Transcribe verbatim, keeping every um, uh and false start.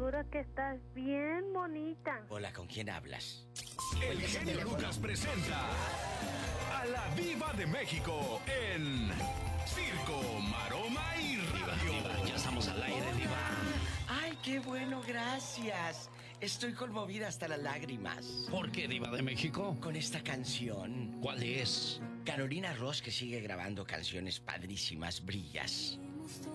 seguro que estás bien bonita. Hola, ¿con quién hablas? El genio Lucas presenta a la Diva de México en Circo, Maroma y Radio. Diva, Diva, ya estamos al aire, Diva. Ay, qué bueno, gracias. Estoy conmovida hasta las lágrimas. ¿Por qué, Diva de México? Con esta canción. ¿Cuál es? Carolina Ross, que sigue grabando canciones padrísimas, Brillas.